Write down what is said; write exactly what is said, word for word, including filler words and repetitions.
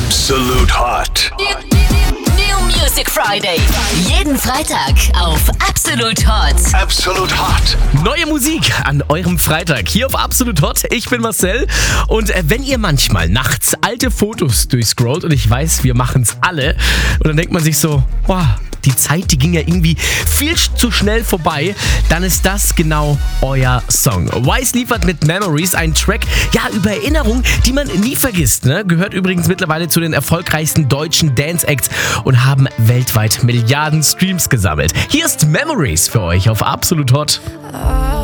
Absolut Hot. New Music Friday. Jeden Freitag auf Absolut Hot. Absolut Hot. Neue Musik an eurem Freitag hier auf Absolut Hot. Ich bin Marcel und äh, wenn ihr manchmal nachts alte Fotos durchscrollt, und ich weiß, wir machen es alle, und dann denkt man sich so, wow, die Zeit, die ging ja irgendwie viel zu schnell vorbei, dann ist das genau euer Song. Wise liefert mit Memories einen Track, ja, über Erinnerungen, die man nie vergisst. Ne? Gehört übrigens mittlerweile zu den erfolgreichsten deutschen Dance-Acts und haben weltweit Milliarden Streams gesammelt. Hier ist Memories für euch auf Absolut Hot.